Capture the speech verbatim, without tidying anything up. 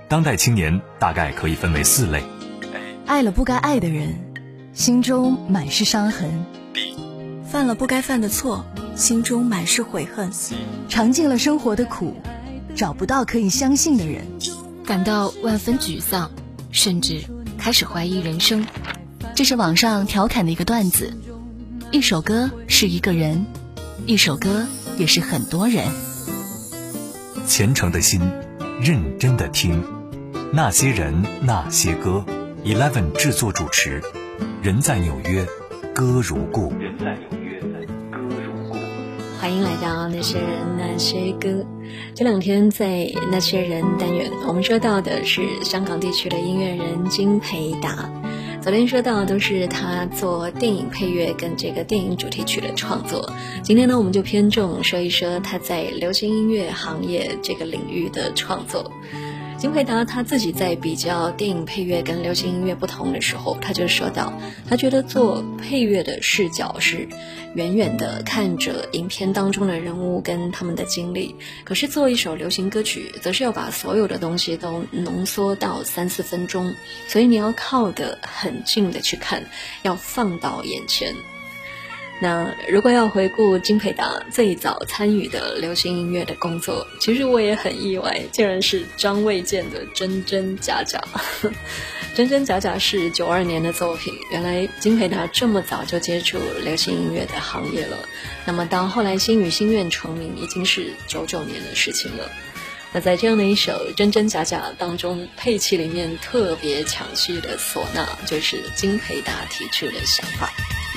当代青年大概可以分为四类： 爱了不该爱的人，心中满是伤痕； 犯了不该犯的错，心中满是悔恨； 尝尽了生活的苦，找不到可以相信的人， 感到万分沮丧，甚至开始怀疑人生。 这是网上调侃的一个段子。一首歌是一个人，一首歌也是很多人。 虔诚的心，认真的听，那些人那些歌。Eleven 制作主持，人在纽约，歌如故。人在纽约，歌如故。 欢迎来到那些人那些歌。这两天在那些人单元，我们说到的是香港地区的音乐人金培达。昨天说到都是他做电影配乐跟这个电影主题曲的创作，今天呢我们就偏重说一说他在流行音乐行业这个领域的创作。金培达他自己在比较电影配乐跟流行音乐不同的时候，他就说到他觉得做配乐的视角是远远的看着影片当中的人物跟他们的经历，可是做一首流行歌曲则是要把所有的东西都浓缩到三四分钟，所以你要靠得很近的去看，要放到眼前。那如果要回顾金培达最早参与的流行音乐的工作，其实我也很意外，竟然是张卫健的真真假假。真真假假是九二年的作品，原来金培达这么早就接触流行音乐的行业了，那么到后来星语心愿成名已经是九九年的事情了。那在这样的一首真真假假当中，配器里面特别抢戏的唢呐就是金培达提出的想法。